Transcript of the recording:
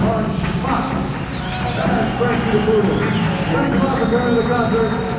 on Schmuck and Frenchie the Poodle. Thanks a lot for coming to the concert.